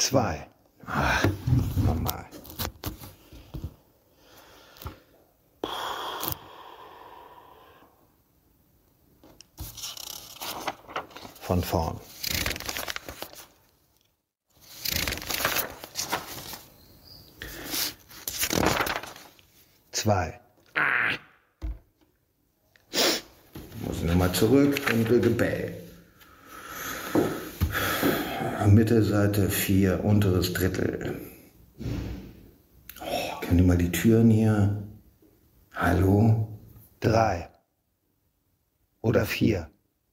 2. Nochmal. Von vorn. Zwei. Muss nochmal zurück und Gebell. Mitte Seite 4, unteres Drittel. Oh, kennt ihr mal die Türen hier? Hallo? 3. Oder 4.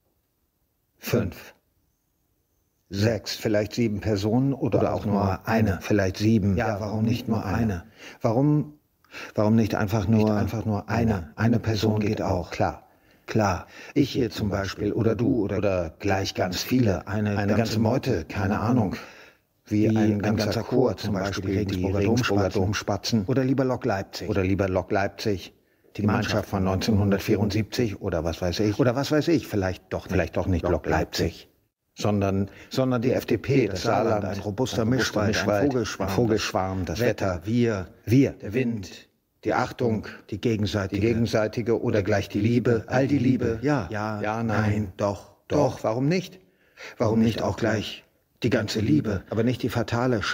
5. 6, vielleicht 7 Personen oder auch nur eine, vielleicht 7. Ja, warum nicht nur eine? Warum nicht einfach nur eine? Eine Person geht auch, klar. Klar, ich hier zum Beispiel oder du oder gleich ganz viele, eine ganze Meute, keine Ahnung. Wie ein ganzer Chor, zum Beispiel die Regensburger Domspatzen oder lieber Lok Leipzig. Die Mannschaft von 1974 oder was weiß ich, vielleicht doch nicht Lok Leipzig. Sondern die FDP, das Saarland, ein robuster Mischwald, ein Vogelschwarm, das Wetter, wir, der Wind, die Achtung, die gegenseitige oder gleich die Liebe, all die Liebe, ja, nein, doch, warum nicht? Warum nicht auch gleich die ganze Liebe, aber nicht die fatale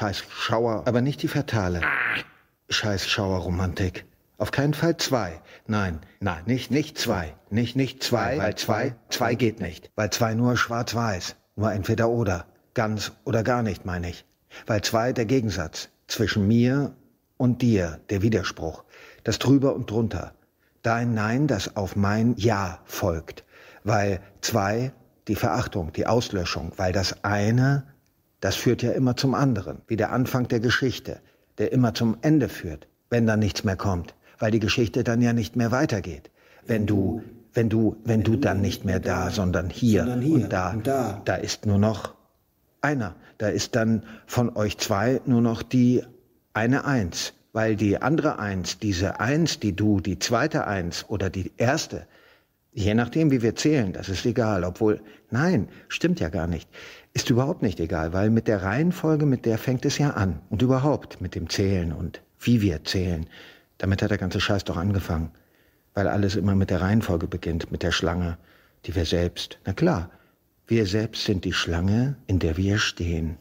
Scheißschauerromantik. Auf keinen Fall 2. Nein, nicht 2. Nicht 2, weil 2 geht nicht. Weil 2 nur schwarz-weiß, nur entweder oder, ganz oder gar nicht, meine ich. Weil 2 der Gegensatz zwischen mir und dir, der Widerspruch, das Drüber und Drunter, dein Nein, das auf mein Ja folgt. Weil 2 die Verachtung, die Auslöschung, weil das eine, das führt ja immer zum anderen, wie der Anfang der Geschichte, der immer zum Ende führt, wenn dann nichts mehr kommt. Weil die Geschichte dann ja nicht mehr weitergeht. Wenn du dann nicht mehr da, sondern hier und da ist nur noch einer. Da ist dann von euch 2 nur noch die eine Eins. Weil die andere Eins, diese Eins, die zweite Eins oder die erste, je nachdem wie wir zählen, das ist egal. Obwohl, nein, stimmt ja gar nicht. Ist überhaupt nicht egal, weil mit der Reihenfolge, mit der fängt es ja an. Und überhaupt mit dem Zählen und wie wir zählen. Damit hat der ganze Scheiß doch angefangen. Weil alles immer mit der Reihenfolge beginnt, mit der Schlange, die wir selbst. Na klar, wir selbst sind die Schlange, in der wir stehen.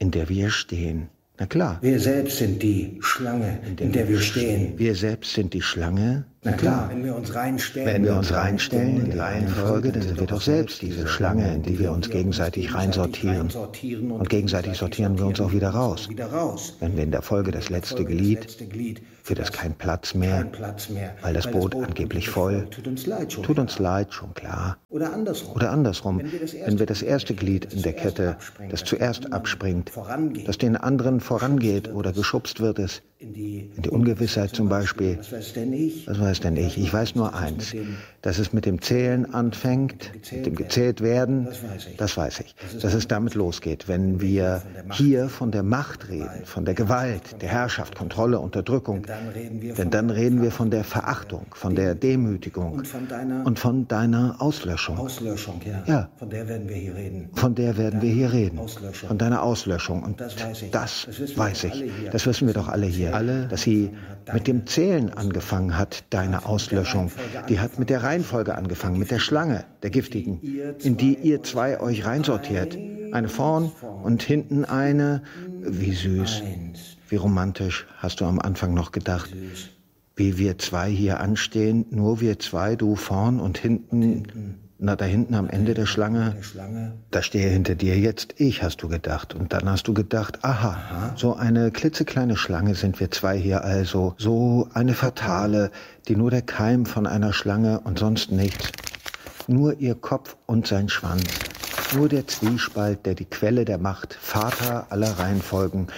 Na klar. Wir selbst sind die Schlange, in der wir stehen. Wir selbst sind die Schlange. Na klar, wenn wir uns reinstellen in die Reihenfolge, dann sind wir doch selbst diese Schlange, in die wir uns gegenseitig reinsortieren. Und gegenseitig sortieren wir uns auch wieder raus. Wenn wir in der Folge das letzte Glied, wird es kein Platz mehr, weil das Boot angeblich voll. Tut uns leid, schon klar. Oder andersrum, wenn wir das erste Glied in der Kette, das zuerst abspringt, das den anderen vorangeht oder geschubst wird es, in die Ungewissheit zum Beispiel. Was weiß denn ich? Ich weiß nur eins, dass es mit dem Zählen anfängt, mit dem gezählt werden, das weiß ich. Dass es damit losgeht, wenn wir hier von der Macht reden, von der Gewalt, der Herrschaft, Kontrolle, Unterdrückung. Denn dann reden wir von der Verachtung, von der Demütigung und von deiner Auslöschung. Ja. Von der werden wir hier reden. Von deiner Auslöschung. Und das weiß ich. Das wissen wir doch alle hier. Dass sie mit dem Zählen angefangen hat, deine Auslöschung. Die hat mit der Reihenfolge angefangen, mit der Schlange, der giftigen, in die ihr 2 euch reinsortiert. Eine vorn und hinten eine. Wie süß, wie romantisch, hast du am Anfang noch gedacht. Wie wir 2 hier anstehen, nur wir 2, du vorn und hinten. Na, da hinten am Ende der Schlange, da stehe hinter dir jetzt ich, hast du gedacht. Und dann hast du gedacht, aha, so eine klitzekleine Schlange sind wir 2 hier also. So eine fatale, die nur der Keim von einer Schlange und sonst nichts. Nur ihr Kopf und sein Schwanz. Nur der Zwiespalt, der die Quelle der Macht, Vater aller Reihenfolgen.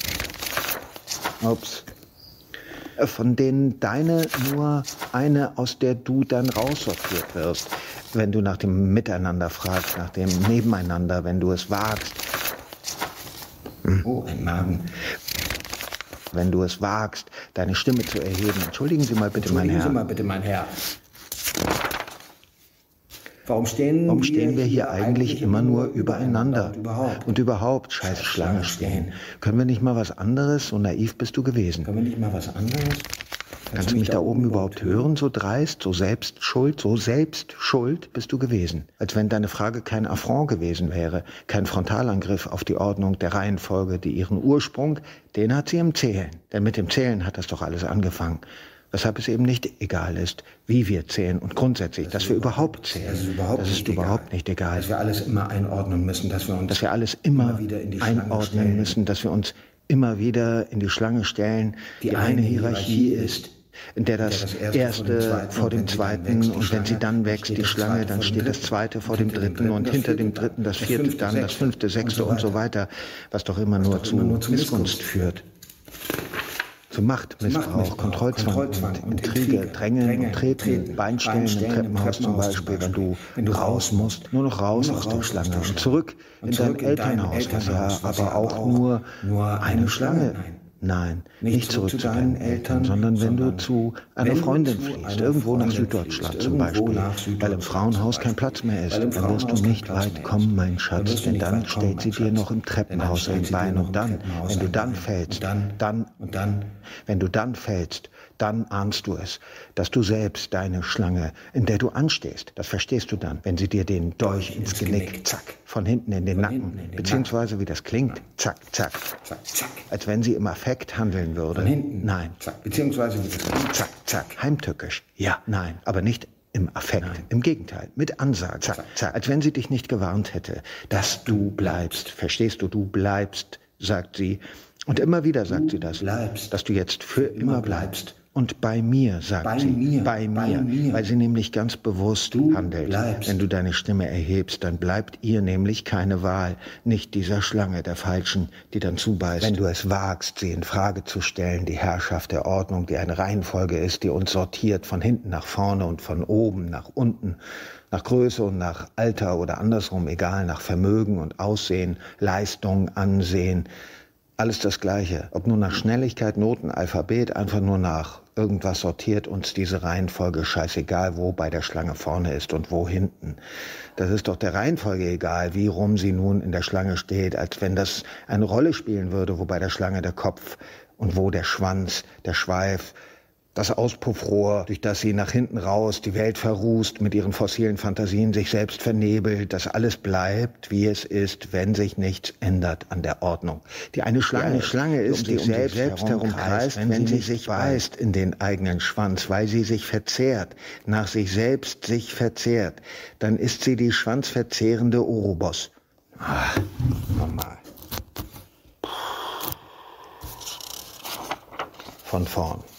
Von denen deine nur eine, aus der du dann raussortiert wirst. Wenn du nach dem Miteinander fragst, nach dem Nebeneinander, wenn du es wagst. Oh, ein Magen. Wenn du es wagst, deine Stimme zu erheben. Entschuldigen Sie mal bitte, mein Herr. Warum stehen wir hier eigentlich immer nur übereinander? Und überhaupt, scheiß Schlange stehen. Können wir nicht mal was anderes? So naiv bist du gewesen. Können wir nicht mal was anderes? Kannst du mich da oben überhaupt hören, so dreist, so selbstschuld bist du gewesen. Als wenn deine Frage kein Affront gewesen wäre, kein Frontalangriff auf die Ordnung der Reihenfolge, die ihren Ursprung, den hat sie im Zählen. Denn mit dem Zählen hat das doch alles angefangen. Weshalb es eben nicht egal ist, wie wir zählen und grundsätzlich, dass wir überhaupt zählen. Das ist überhaupt nicht egal. Dass wir alles immer einordnen müssen, dass wir alles immer wieder einordnen müssen, dass wir uns immer wieder in die Schlange stellen, die eine Hierarchie ist, in der das Erste vor dem Zweiten und wenn sie dann wächst, die Schlange, dann steht das Zweite vor dem Dritten und hinter dem Dritten das Vierte, dann das Fünfte, Sechste und so weiter, was doch immer nur zu Missgunst führt. Zu Machtmissbrauch, Kontrollzwang und Intrige, Drängen und Treten, Beinstellen im Treppenhaus zum Beispiel, wenn du raus musst, nur noch raus aus der Schlange und zurück in dein Elternhaus, was ja aber auch nur eine Schlange. Nein, nicht zurück zu deinen Eltern, sondern wenn du zu einer Freundin fliehst, irgendwo nach Süddeutschland zum Beispiel, weil im Frauenhaus kein Platz mehr ist, dann wirst du nicht weit kommen, mein Schatz, denn dann stellt sie dir noch im Treppenhaus ein Bein und dann, wenn du dann fällst, dann ahnst du es, dass du selbst deine Schlange, in der du anstehst, das verstehst du dann, wenn sie dir den Dolch ins Genick, zack, von hinten in den Nacken, beziehungsweise wie das klingt, zack, zack, als wenn sie im Affekt handeln würde. Von hinten, nein, beziehungsweise wie das klingt, zack, zack, heimtückisch, ja, nein, aber nicht im Affekt, im Gegenteil, mit Ansage, zack, zack, als wenn sie dich nicht gewarnt hätte, dass du bleibst, verstehst du, du bleibst, sagt sie, und immer wieder sagt sie das, dass du jetzt für immer bleibst. Und bei mir, sagt sie, bei mir, weil sie nämlich ganz bewusst handelt. Wenn du deine Stimme erhebst, dann bleibt ihr nämlich keine Wahl, nicht dieser Schlange, der Falschen, die dann zubeißt. Wenn du es wagst, sie in Frage zu stellen, die Herrschaft der Ordnung, die eine Reihenfolge ist, die uns sortiert von hinten nach vorne und von oben nach unten, nach Größe und nach Alter oder andersrum, egal, nach Vermögen und Aussehen, Leistung, Ansehen, alles das Gleiche. Ob nur nach Schnelligkeit, Noten, Alphabet, einfach nur nach irgendwas sortiert uns diese Reihenfolge scheißegal, wo bei der Schlange vorne ist und wo hinten. Das ist doch der Reihenfolge egal, wie rum sie nun in der Schlange steht, als wenn das eine Rolle spielen würde, wo bei der Schlange der Kopf und wo der Schwanz, der Schweif, das Auspuffrohr, durch das sie nach hinten raus die Welt verrußt, mit ihren fossilen Fantasien sich selbst vernebelt, dass alles bleibt, wie es ist, wenn sich nichts ändert an der Ordnung. Die eine Schlange ist, die um sich selbst herumkreist, wenn sie sich beißt in den eigenen Schwanz, weil sie sich verzehrt, nach sich selbst sich verzehrt, dann ist sie die schwanzverzehrende Ouroboros. Nochmal. Von vorn.